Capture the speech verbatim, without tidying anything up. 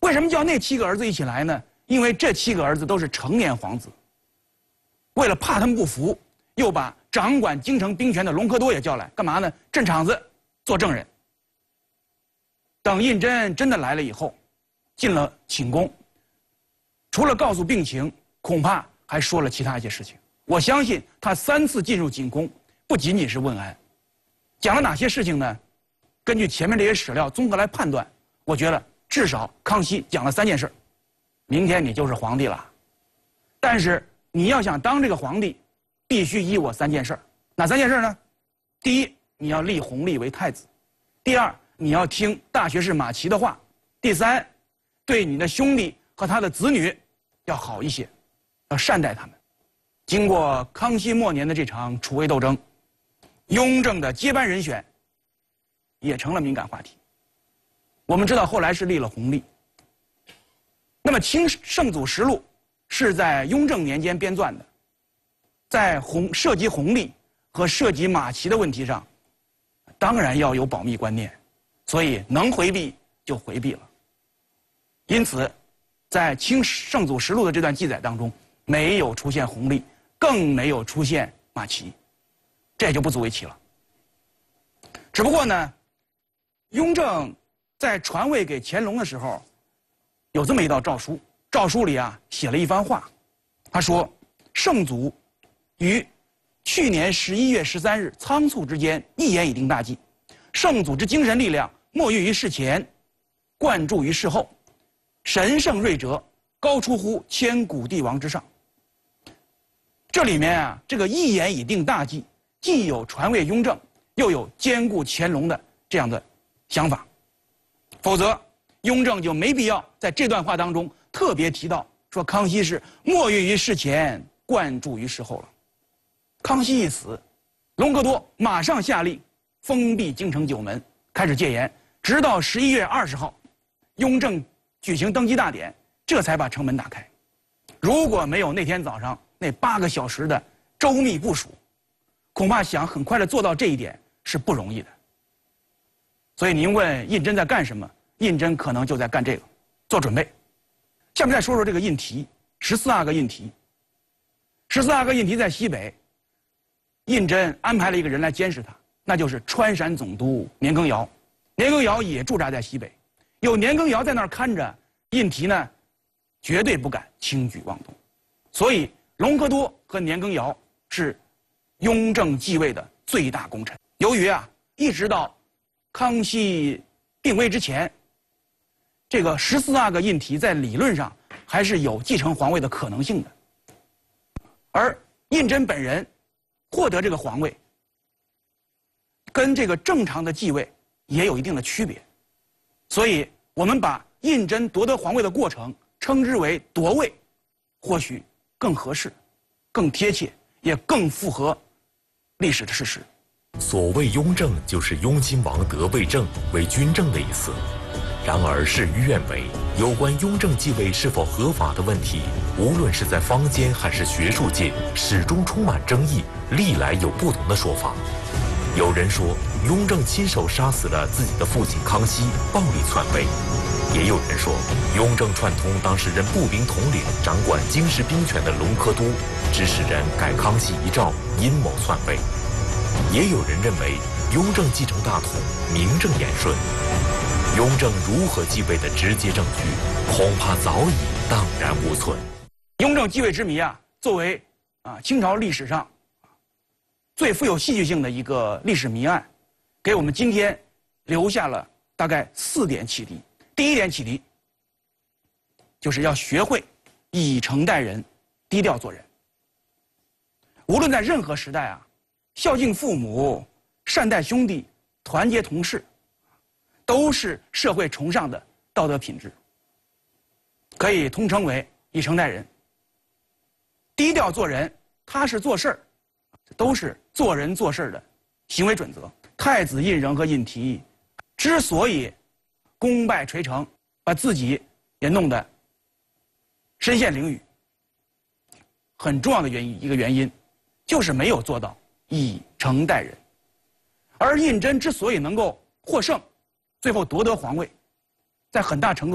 为什么叫那七个儿子一起来呢？因为这七个儿子都是成年皇子。为了怕他们不服，又把掌管京城兵权的隆科多也叫来，干嘛呢？镇场子，做证人。等胤禛真的来了以后，进了寝宫，除了告诉病情，恐怕还说了其他一些事情。我相信他三次进入寝宫，不仅仅是问安，讲了哪些事情呢？根据前面这些史料综合来判断，我觉得至少康熙讲了三件事：明天你就是皇帝了，但是你要想当这个皇帝，必须依我三件事。哪三件事呢？第一，你要立弘历为太子；第二，你要听大学士马齐的话；第三，对你的兄弟和他的子女要好一些，要善待他们。经过康熙末年的这场储位斗争，雍正的接班人选也成了敏感话题。我们知道后来是立了弘历。那么《清圣祖实录》是在雍正年间编撰的，在弘涉及弘历和涉及马齐的问题上，当然要有保密观念，所以能回避就回避了。因此，在《清圣祖实录》的这段记载当中，没有出现弘历，更没有出现马齐，这也就不足为奇了。只不过呢，雍正在传位给乾隆的时候，有这么一道诏书，诏书里啊写了一番话，他说：“圣祖于去年十一月十三日仓促之间，一言以定大计。圣祖之精神力量，莫寓于事前，贯注于事后，神圣睿哲，高出乎千古帝王之上。”这里面啊，这个一言以定大计，既有传位雍正，又有兼顾乾隆的这样的想法，否则雍正就没必要在这段话当中特别提到说康熙是莫寓于事前，贯注于事后了。康熙一死，隆科多马上下令封闭京城九门，开始戒严，直到十一月二十号，雍正举行登基大典，这才把城门打开。如果没有那天早上那八个小时的周密部署，恐怕想很快的做到这一点是不容易的。所以您问胤禛在干什么，胤禛可能就在干这个，做准备。下面再说说这个印提，十四阿哥印提。十四阿哥印提在西北，胤禛安排了一个人来监视他，那就是川陕总督年羹尧。年羹尧也驻扎在西北，有年羹尧在那儿看着，印提呢绝对不敢轻举妄动。所以隆科多和年羹尧是雍正继位的最大功臣。由于啊，一直到康熙病危之前，这个十四阿哥胤禔在理论上还是有继承皇位的可能性的。而胤禛本人获得这个皇位，跟这个正常的继位也有一定的区别，所以我们把胤禛夺得皇位的过程称之为夺位，或许更合适、更贴切，也更符合历史的事实。 所谓雍正，就是雍亲王得位正为君正的意思。然而事与愿违，有关雍正继位是否合法的问题，无论是在坊间还是学术界，始终充满争议，历来有不同的说法。有人说雍正亲手杀死了自己的父亲康熙，暴力篡位；也有人说雍正串通当时任步兵统领掌管京师兵权的隆科多，指使人改康熙遗诏，阴谋篡位。也有人认为雍正继承大统，名正言顺。雍正如何继位的直接证据，恐怕早已荡然无存。 雍正继位之谜啊，作为啊清朝历史上最富有戏剧性的一个历史谜案，给我们今天留下了大概四点启迪。第一点启迪，就是要学会以诚待人，低调做人。无论在任何时代啊，孝敬父母、善待兄弟、团结同事，都是社会崇尚的道德品质，可以通称为以诚待人。低调做人，踏实做事儿，都是做人做事的行为准则。太子胤禛和胤禔之所以功败垂成，把自己也弄得身陷囹圄，很重要的原因一个原因，就是没有做到以诚待人。而胤禛之所以能够获胜，最后夺得皇位，在很大程度